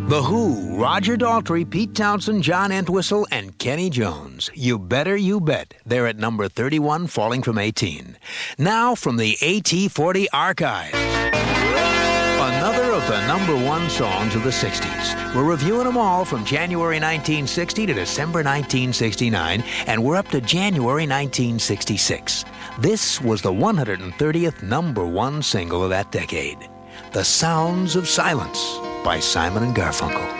The Who, Roger Daltrey, Pete Townsend, John Entwistle, and Kenny Jones. You Better You Bet. They're at number 31, falling from 18. Now from the AT40 archives. Another of the number one songs of the 60s. We're reviewing them all from January 1960 to December 1969, and we're up to January 1966. This was the 130th number one single of that decade. The Sounds of Silence by Simon and Garfunkel.